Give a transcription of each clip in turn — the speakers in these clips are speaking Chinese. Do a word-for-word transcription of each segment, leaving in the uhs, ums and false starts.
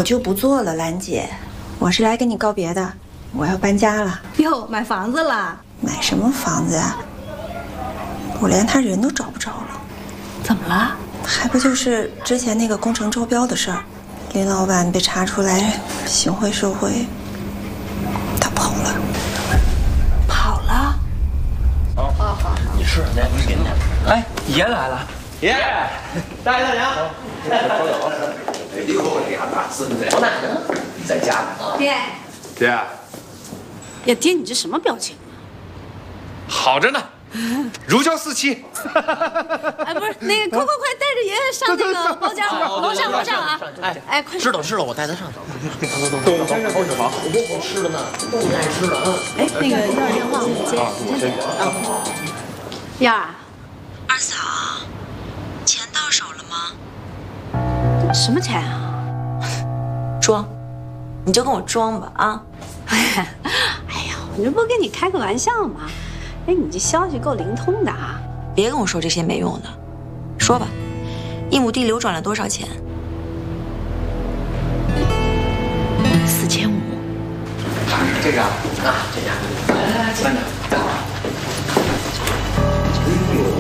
我就不做了，兰姐，我是来跟你告别的，我要搬家了。 哟，买房子了？ 买什么房子啊？我连他人都找不着了。 怎么了？ 还不就是之前那个工程招标的事儿，林老板被查出来行贿受贿，他跑了。 跑了？ 好，好，好，你吃，来，我给你。哎，爷来了。爷，大爷大娘。哎呦，我俩大孙子，我哪呢？在家呢。 爹。 爹。 呀，爹，你这什么表情？ 好着呢。如胶似漆。 哎，不是那个，快快快，带着爷爷上那个包间，楼上楼上啊！哎哎，快！ 知道知道，我带他上走。走走走，董先生开始吧，好多好吃的呢，都爱吃了啊！ 哎，那个要是电话，我接，我先接啊。燕儿， 二嫂，钱到手了吗？ 什么钱啊？ 装，你就跟我装吧啊！ 哎呀，我这不跟你开个玩笑吗？哎，你这消息够灵通的啊！ 别跟我说这些没用的，说吧，一亩地流转了多少钱？ 四千五。 这个啊，这家，来来来，慢点，待会儿。哎呦，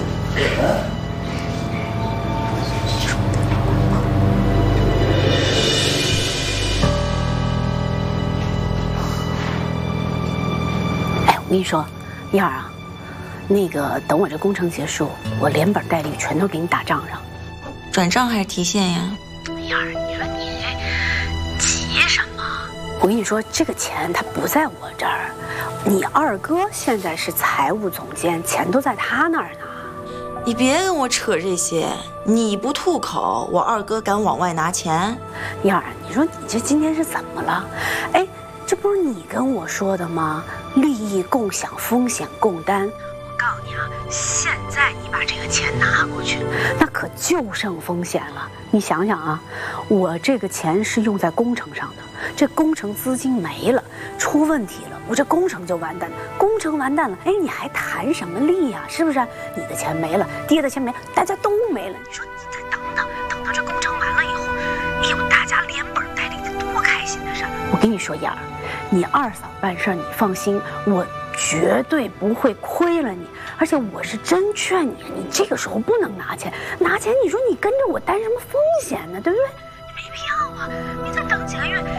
哎，我跟你说。燕儿啊，那个等我这工程结束，我连本带利全都给你打账上。 转账还是提现呀？ 燕儿，你说你这急什么？我跟你说，这个钱它不在我这儿，你二哥现在是财务总监，钱都在他那儿呢。 你别跟我扯这些，你不吐口，我二哥敢往外拿钱？ 燕儿，你说你这今天是怎么了？哎，这不是你跟我说的吗？利益共享，风险共担。我告诉你啊，现在你把这个钱拿过去，那可就剩风险了。你想想啊，我这个钱是用在工程上的，这工程资金没了，出问题了，我这工程就完蛋了。工程完蛋了，哎，你还谈什么利呀？是不是？你的钱没了，爹的钱没了，大家都没了。你说你再等等，等到这工程完了以后，哎呦，大家连本带利，这多开心的事儿！我跟你说，燕儿。你二嫂办事，你放心，我绝对不会亏了你。而且我是真劝你，你这个时候不能拿钱，拿钱你说你跟着我担什么风险呢？对不对？你没必要啊！你再等几个月，